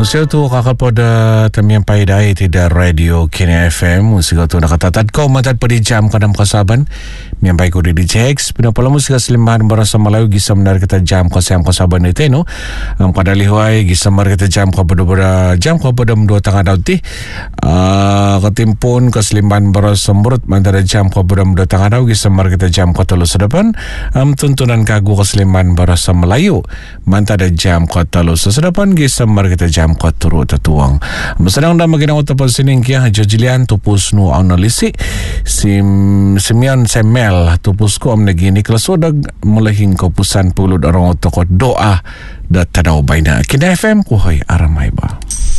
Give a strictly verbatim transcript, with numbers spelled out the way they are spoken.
Musik tu kakak pada tamiang paidai tidak radio Kini F M. Musik tu nak katatat kau matat pada jam kadam kasaban. Miang baik di D J X. Pina pala musik seliman berasa Melayu gisa menar kita jam kasam kasaban itu no. Ang pada lihuai gisa mar kita jam kau pada jam kau pada dua tengah dauti. Uh, ketimpun keseliman berasa murut antara jam kau pada dua tengah dau gisa mar kita jam kau telus sedepan. Um, tuntunan kagu keseliman berasa Melayu antara jam kau telus sedepan gisa mar kita jam kau turut tertuang. Masadang dah makin awak tapal sining kia jajilian tupus nu analisi sim semian semel tupus ko am nagini kelas odag mulahing kopusan pulud orang otokot doa da tadaw bayna. Kina F M kuhay aramay ba.